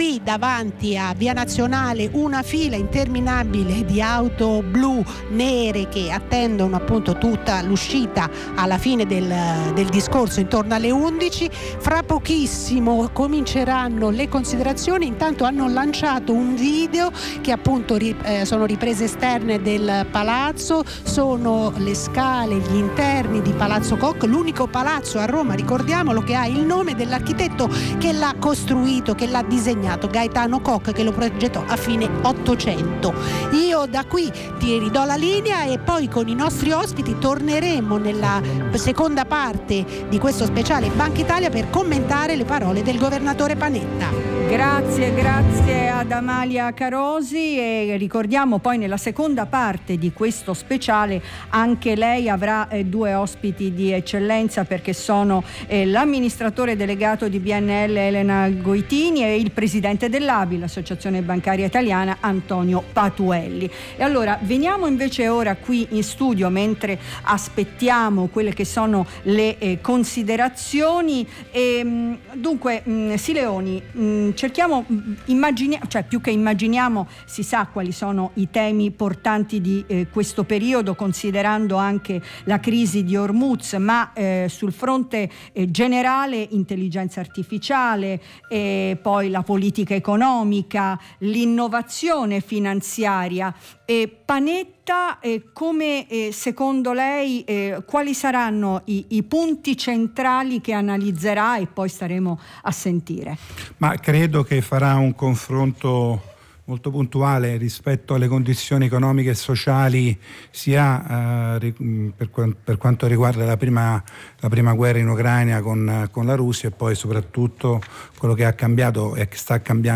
qui davanti a Via Nazionale una fila interminabile di auto blu nere che attendono appunto tutta l'uscita alla fine del discorso intorno alle 11. Fra pochissimo cominceranno le considerazioni. Intanto hanno lanciato un video che appunto sono riprese esterne del palazzo, sono le scale, gli interni di Palazzo Koch, l'unico palazzo a Roma, ricordiamolo, che ha il nome dell'architetto che l'ha costruito, che l'ha disegnato, Gaetano Koch, che lo progettò a fine 800. Io da qui ti ridò la linea e poi con i nostri ospiti torneremo nella seconda parte di questo speciale Banca Italia per commentare le parole del governatore Panetta. Grazie ad Amalia Carosi, e ricordiamo poi nella seconda parte di questo speciale anche lei avrà due ospiti di eccellenza, perché sono l'amministratore delegato di BNL Elena Goitini e il presidente dell'ABI, l'Associazione Bancaria Italiana, Antonio Patuelli. E allora veniamo invece ora qui in studio, mentre aspettiamo quelle che sono le considerazioni. Dunque Sileoni, cerchiamo, cioè più che immaginiamo, si sa quali sono i temi portanti di questo periodo, considerando anche la crisi di Hormuz, ma sul fronte generale intelligenza artificiale, poi la politica economica, l'innovazione finanziaria. Panetta, come secondo lei quali saranno i punti centrali che analizzerà e poi staremo a sentire? Ma credo che farà un confronto molto puntuale rispetto alle condizioni economiche e sociali, sia per quanto riguarda la prima guerra in Ucraina con la Russia, e poi soprattutto quello che ha cambiato e che sta cambiando